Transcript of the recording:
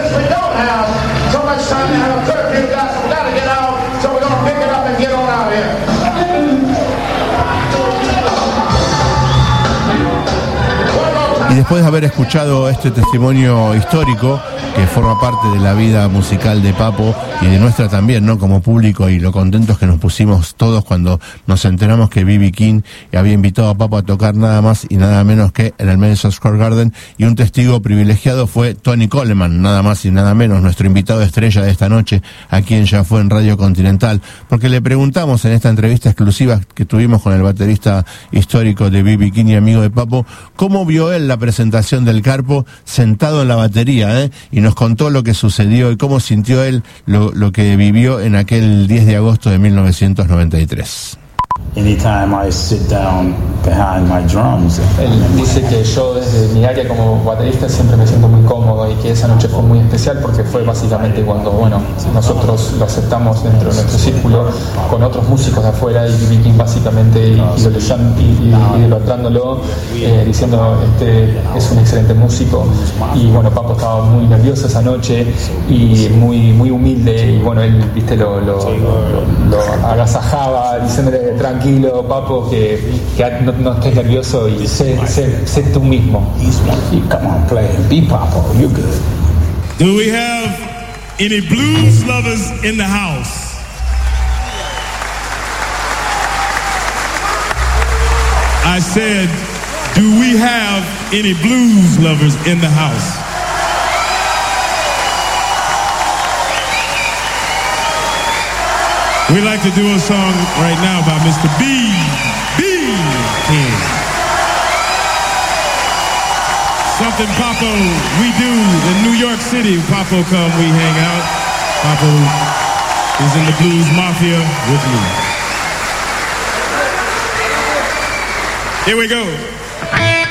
since we don't have so much time to have a curfew, guys, we've got to get out, so we're going to pick it up and get on out here. Y después de haber escuchado este testimonio histórico que forma parte de la vida musical de Papo y de nuestra también, ¿no? Como público, y lo contentos que nos pusimos todos cuando nos enteramos que B.B. King había invitado a Papo a tocar nada más y nada menos que en el Madison Square Garden, y un testigo privilegiado fue Tony Coleman, nada más y nada menos, nuestro invitado estrella de esta noche aquí en Ya Fue en Radio Continental, porque le preguntamos en esta entrevista exclusiva que tuvimos con el baterista histórico de B.B. King y amigo de Papo, cómo vio él la presentación del Carpo sentado en la batería, y nos contó lo que sucedió y cómo sintió él lo que vivió en aquel 10 de agosto de 1993. Anytime I sit down behind my drums. Él dice que yo desde mi área como baterista siempre me siento muy cómodo y que esa noche fue muy especial porque fue básicamente cuando, bueno, nosotros lo aceptamos dentro de nuestro círculo con otros músicos de afuera y B.B. King básicamente idolatrándolo, diciendo es un excelente músico, y bueno, Papo estaba muy nervioso esa noche y muy humilde, y bueno, él, viste, lo agasajaba diciéndole: tranquilo, Papo, que no estés nervioso y sé tú mismo. Come on, play. Be Papo. You're good. Do we have any blues lovers in the house? I said, do we have any blues lovers in the house? We'd like to do a song right now by Mr. B.B. King. Something Papo we do in New York City. Papo come, we hang out. Papo is in the Blues Mafia with me. Here we go.